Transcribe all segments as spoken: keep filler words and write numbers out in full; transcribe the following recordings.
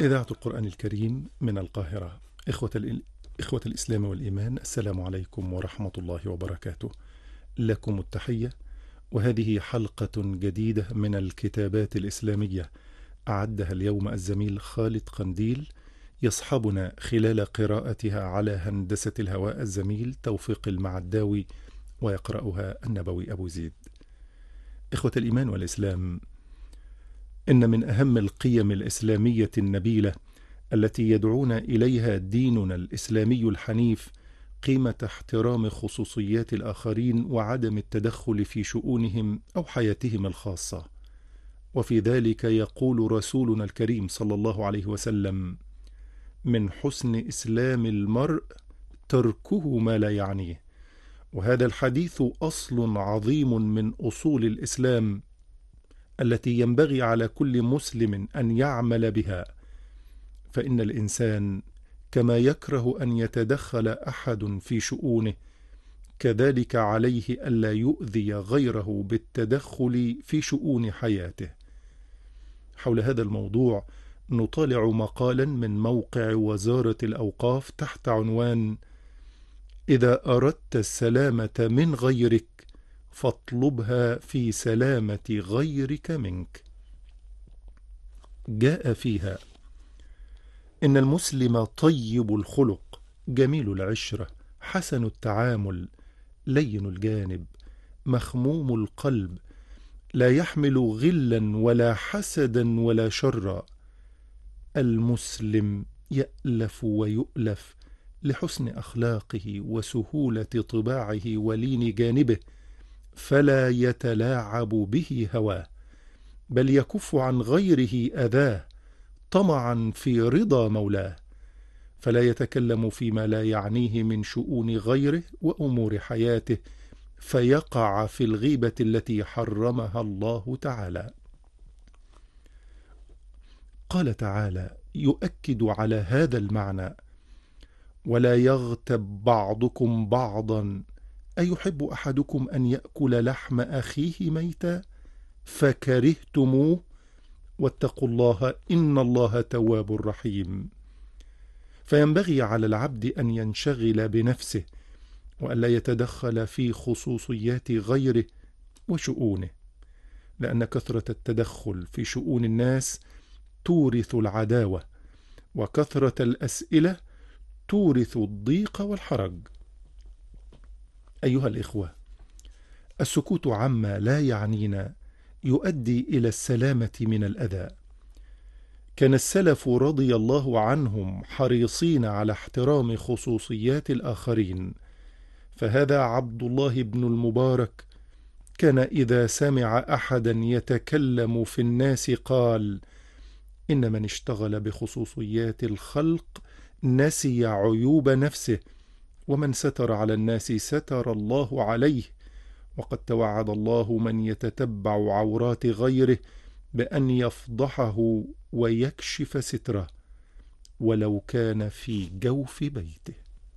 إذاعة القرآن الكريم من القاهرة. إخوة, الإل... إخوة الإسلام والإيمان، السلام عليكم ورحمة الله وبركاته. لكم التحية، وهذه حلقة جديدة من الكتابات الإسلامية أعدها اليوم الزميل خالد قنديل، يصحبنا خلال قراءتها على هندسة الهواء الزميل توفيق المعداوي، ويقرأها النبوي أبو زيد. إخوة الإيمان والإسلام، إن من أهم القيم الإسلامية النبيلة التي يدعونا إليها ديننا الإسلامي الحنيف قيمة احترام خصوصيات الآخرين وعدم التدخل في شؤونهم أو حياتهم الخاصة. وفي ذلك يقول رسولنا الكريم صلى الله عليه وسلم: من حسن إسلام المرء تركه ما لا يعنيه. وهذا الحديث أصل عظيم من أصول الإسلام التي ينبغي على كل مسلم أن يعمل بها، فإن الإنسان كما يكره أن يتدخل أحد في شؤونه، كذلك عليه ألا يؤذي غيره بالتدخل في شؤون حياته. حول هذا الموضوع نطالع مقالا من موقع وزارة الأوقاف تحت عنوان: إذا أردت السلامة من غيرك فاطلبها في سلامة غيرك منك. جاء فيها: إن المسلم طيب الخلق، جميل العشرة، حسن التعامل، لين الجانب، مخموم القلب، لا يحمل غلا ولا حسدا ولا شرا. المسلم يألف ويؤلف لحسن أخلاقه وسهولة طباعه ولين جانبه، فلا يتلاعب به هواه، بل يكف عن غيره أذاه طمعا في رضا مولاه، فلا يتكلم فيما لا يعنيه من شؤون غيره وأمور حياته، فيقع في الغيبة التي حرمها الله تعالى. قال تعالى يؤكد على هذا المعنى: ولا يغتب بعضكم بعضا أيحب أحدكم أن يأكل لحم أخيه ميتا فكرهتموه واتقوا الله إن الله تواب رحيم. فينبغي على العبد أن ينشغل بنفسه، وألا يتدخل في خصوصيات غيره وشؤونه، لأن كثرة التدخل في شؤون الناس تورث العداوة، وكثرة الأسئلة تورث الضيق والحرج. أيها الإخوة، السكوت عما لا يعنينا يؤدي إلى السلامة من الأذى. كان السلف رضي الله عنهم حريصين على احترام خصوصيات الآخرين، فهذا عبد الله بن المبارك كان إذا سمع أحدا يتكلم في الناس قال: إن من اشتغل بخصوصيات الخلق نسي عيوب نفسه، ومن ستر على الناس ستر الله عليه، وقد توعد الله من يتتبع عورات غيره بأن يفضحه ويكشف ستره ولو كان في جوف بيته.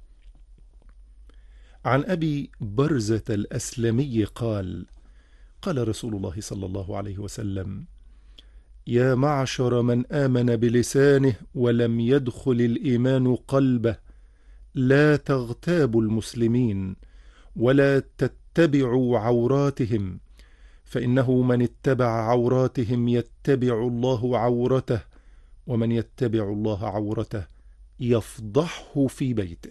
عن أبي برزة الأسلمي قال: قال رسول الله صلى الله عليه وسلم: يا معشر من آمن بلسانه ولم يدخل الإيمان قلبه، لا تغتابوا المسلمين ولا تتبعوا عوراتهم، فإنه من اتبع عوراتهم يتبع الله عورته، ومن يتبع الله عورته يفضحه في بيته.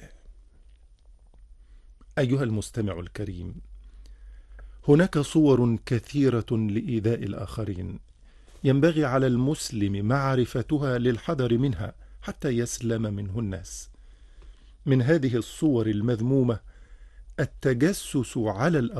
أيها المستمع الكريم، هناك صور كثيرة لإيذاء الآخرين، ينبغي على المسلم معرفتها للحذر منها حتى يسلم منه الناس. من هذه الصور المذمومة التجسس على الآخرين